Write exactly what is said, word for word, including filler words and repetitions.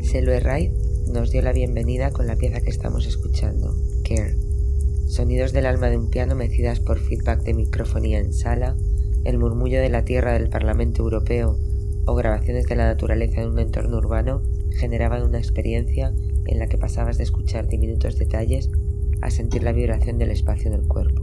Chelo Herraiz nos dio la bienvenida con la pieza que estamos escuchando, Care. Sonidos del alma de un piano mecidas por feedback de microfonía en sala, el murmullo de la tierra del Parlamento Europeo o grabaciones de la naturaleza en un entorno urbano generaban una experiencia en la que pasabas de escuchar diminutos detalles a sentir la vibración del espacio en el cuerpo.